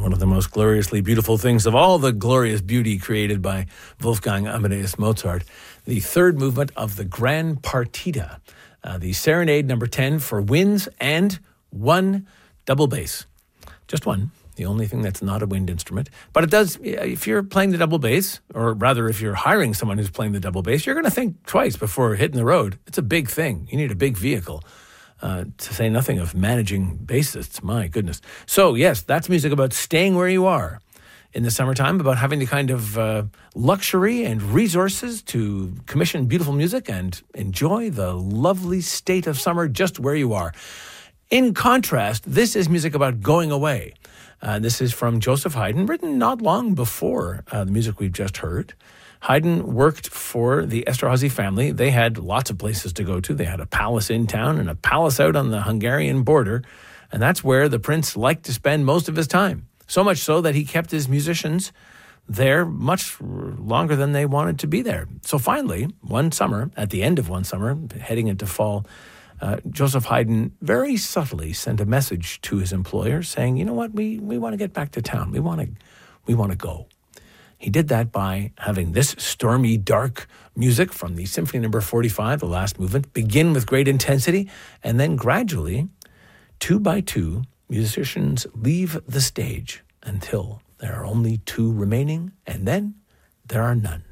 one of the most gloriously beautiful things of all the glorious beauty created by Wolfgang Amadeus Mozart, the third movement of the Grand Partita, the Serenade number 10 for winds and one double bass. Just one, the only thing that's not a wind instrument. But it does, if you're playing the double bass, or rather if you're hiring someone who's playing the double bass, you're going to think twice before hitting the road. It's a big thing. You need a big vehicle. To say nothing of managing bassists, my goodness. So, yes, that's music about staying where you are in the summertime, about having the kind of luxury and resources to commission beautiful music and enjoy the lovely state of summer just where you are. In contrast, this is music about going away. This is from Joseph Haydn, written not long before the music we've just heard. Haydn worked for the Esterházy family. They had lots of places to go to. They had a palace in town and a palace out on the Hungarian border. And that's where the prince liked to spend most of his time. So much so that he kept his musicians there much longer than they wanted to be there. So finally, one summer, at the end of one summer, heading into fall, Joseph Haydn very subtly sent a message to his employer saying, you know what, we want to get back to town. We want to go. He did that by having this stormy, dark music from the Symphony number 45, the last movement, begin with great intensity, and then gradually, two by two, musicians leave the stage until there are only two remaining, and then there are none.